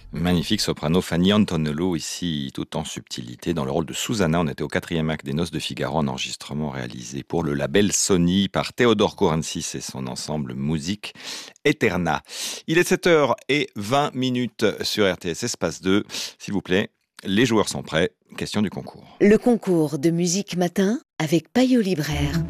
Magnifique soprano Fanny Antonello, ici tout en subtilité, dans le rôle de Susanna. On était au 4e acte des Noces de Figaro, un enregistrement réalisé pour le label Sony par Théodore Courensis et son ensemble Musique Eterna. Il est 7h20 sur RTS Espace 2. S'il vous plaît, les joueurs sont prêts. Question du concours. Le concours de musique matin avec Payot Libraire.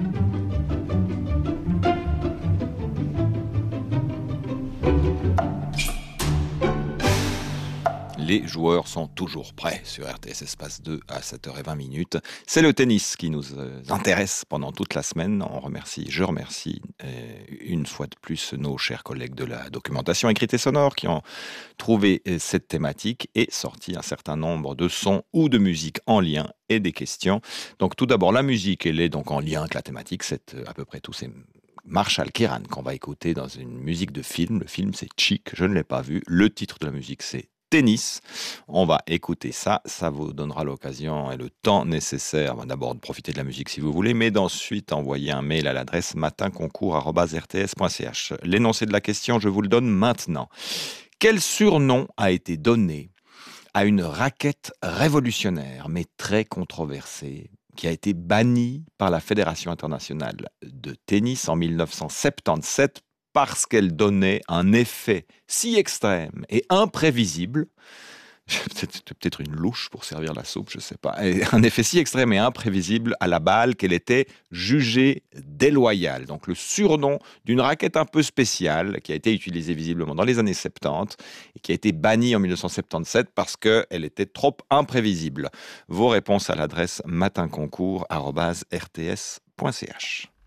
Les joueurs sont toujours prêts sur RTS Espace 2 à 7h20. C'est le tennis qui nous intéresse pendant toute la semaine. Je remercie une fois de plus nos chers collègues de la documentation écrite et sonore qui ont trouvé cette thématique et sorti un certain nombre de sons ou de musique en lien et des questions. Donc tout d'abord la musique, elle est donc en lien avec la thématique, c'est à peu près tout. C'est Marshall Kiran qu'on va écouter dans une musique de film. Le film c'est Chic, je ne l'ai pas vu. Le titre de la musique c'est Tennis. On va écouter ça, ça vous donnera l'occasion et le temps nécessaire d'abord de profiter de la musique si vous voulez, mais d'ensuite envoyer un mail à l'adresse matinconcours@rts.ch. L'énoncé de la question, je vous le donne maintenant. Quel surnom a été donné à une raquette révolutionnaire, mais très controversée, qui a été bannie par la Fédération internationale de tennis en 1977 parce qu'elle donnait un effet si extrême et imprévisible, c'était peut-être une louche pour servir la soupe, je ne sais pas, un effet si extrême et imprévisible à la balle qu'elle était jugée déloyale. Donc le surnom d'une raquette un peu spéciale qui a été utilisée visiblement dans les années 70 et qui a été bannie en 1977 parce qu'elle était trop imprévisible. Vos réponses à l'adresse matinconcours@rts.ch.